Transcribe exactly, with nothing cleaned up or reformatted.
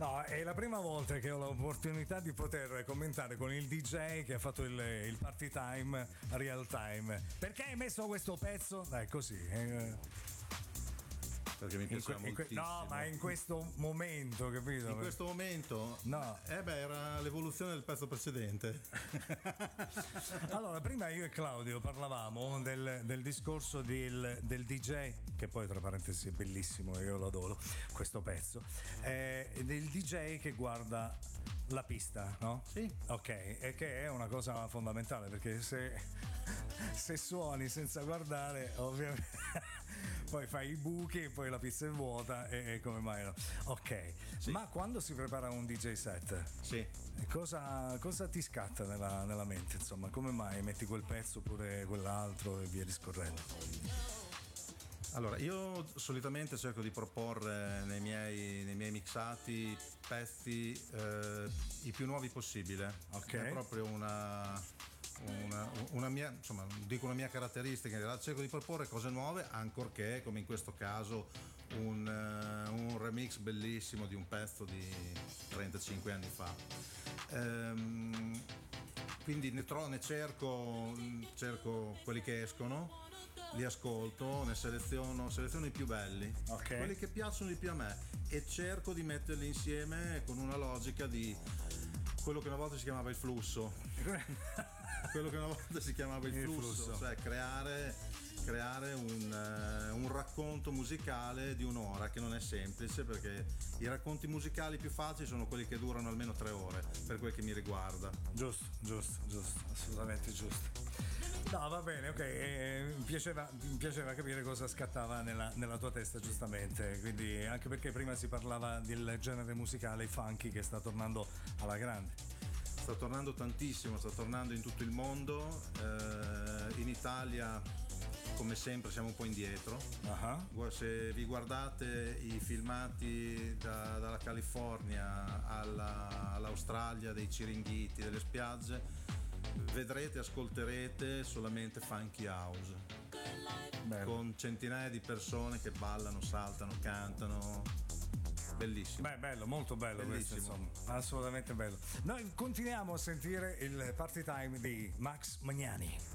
No, è la prima volta che ho l'opportunità di poter commentare con il D J che ha fatto il, il party time real time. Perché hai messo questo pezzo? Dai, così. Eh. Perché mi piaceva que- moltissimo. que- no, ma in questo momento, capito? In questo momento? No. Eh beh, era l'evoluzione del pezzo precedente. Allora, prima io e Claudio parlavamo del, del discorso del, del D J, che poi tra parentesi è bellissimo, io lo adoro, questo pezzo, eh, del D J che guarda la pista, no? Sì. Ok, e che è una cosa fondamentale, perché se, se suoni senza guardare, ovviamente poi fai i buchi e poi la pista è vuota e, e come mai no? Ok, sì. Ma quando si prepara un D J set, sì. cosa, cosa ti scatta nella, nella mente, insomma? Come mai metti quel pezzo oppure quell'altro e via discorrendo? Allora, io solitamente cerco di proporre nei miei, nei miei mixati pezzi eh, i più nuovi possibile. Ok. È proprio una, una, una mia, insomma, dico una mia caratteristica. In realtà cerco di proporre cose nuove, ancorché, come in questo caso, un, un remix bellissimo di un pezzo di trentacinque anni fa. Ehm, quindi ne, trovo, ne cerco, cerco quelli che escono, li ascolto, ne seleziono, seleziono i più belli, okay. Quelli che piacciono di più a me, e cerco di metterli insieme con una logica di quello che una volta si chiamava il flusso. quello che una volta si chiamava il, il flusso, flusso, cioè creare, creare un, uh, un racconto musicale di un'ora, che non è semplice, perché i racconti musicali più facili sono quelli che durano almeno tre ore, per quel che mi riguarda. Giusto, giusto, giusto, assolutamente giusto. No, va bene, ok, eh, mi, piaceva, mi piaceva capire cosa scattava nella, nella tua testa, giustamente, quindi anche perché prima si parlava del genere musicale funky che sta tornando alla grande. Sta tornando tantissimo, sta tornando in tutto il mondo, eh, in Italia come sempre siamo un po' indietro. Uh-huh. Se vi guardate i filmati da, dalla California alla, all'Australia, dei ciringhiti, delle spiagge, vedrete, ascolterete solamente funky house. Bello. Con centinaia di persone che ballano, saltano, cantano. Bellissimo. Beh, bello, molto bello. Bellissimo. Questo, insomma, assolutamente bello. Noi continuiamo a sentire il party time di Max Magnani.